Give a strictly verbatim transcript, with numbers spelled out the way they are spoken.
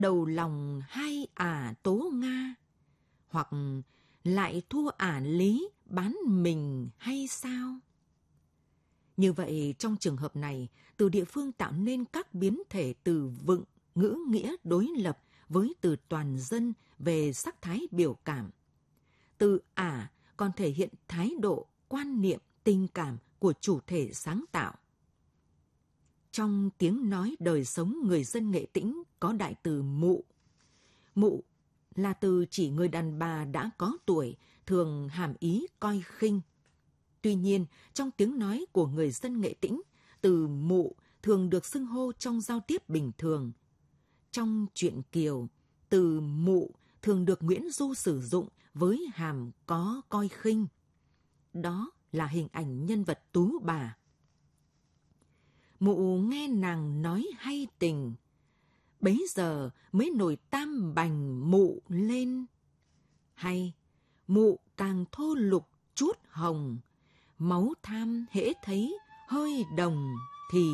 đầu lòng hai ả tố Nga, hoặc lại thua ả lý bán mình hay sao? Như vậy, trong trường hợp này, từ địa phương tạo nên các biến thể từ vựng, ngữ nghĩa đối lập với từ toàn dân về sắc thái biểu cảm. Từ ả còn thể hiện thái độ, quan niệm, tình cảm của chủ thể sáng tạo. Trong tiếng nói đời sống người dân Nghệ Tĩnh có đại từ mụ. Mụ là từ chỉ người đàn bà đã có tuổi, thường hàm ý coi khinh. Tuy nhiên, trong tiếng nói của người dân Nghệ Tĩnh, từ mụ thường được xưng hô trong giao tiếp bình thường. Trong truyện Kiều, từ mụ thường được Nguyễn Du sử dụng với hàm có coi khinh. Đó là hình ảnh nhân vật tú bà. Mụ nghe nàng nói hay tình, bấy giờ mới nổi tam bành mụ lên. Hay, mụ càng thô lục chút hồng, máu tham hễ thấy hơi đồng thì